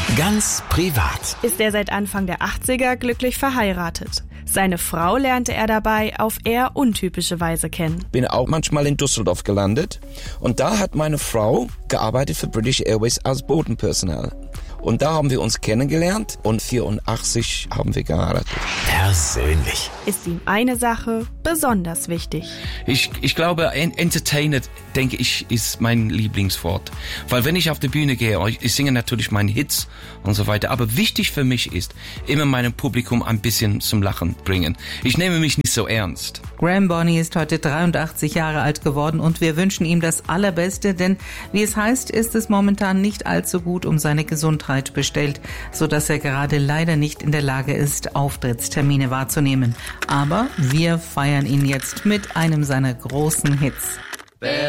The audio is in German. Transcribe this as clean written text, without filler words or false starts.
Ganz privat. Ist er seit Anfang der 80er glücklich verheiratet. Seine Frau lernte er dabei auf eher untypische Weise kennen. Bin auch manchmal in Düsseldorf gelandet und da hat meine Frau gearbeitet für British Airways als Bodenpersonal. Und da haben wir uns kennengelernt und 1984 haben wir geheiratet. Persönlich. Ist ihm eine Sache besonders wichtig. Ich glaube, Entertainer, denke ich, ist mein Lieblingswort. Weil wenn ich auf die Bühne gehe, ich singe natürlich meine Hits und so weiter. Aber wichtig für mich ist, immer meinem Publikum ein bisschen zum Lachen bringen. Ich nehme mich nicht so ernst. Graham Bonney ist heute 83 Jahre alt geworden und wir wünschen ihm das Allerbeste, denn wie es heißt, ist es momentan nicht allzu gut um seine Gesundheit bestellt, sodass er gerade leider nicht in der Lage ist, Auftrittstermine wahrzunehmen. Aber wir feiern ihn jetzt mit einem seiner großen Hits.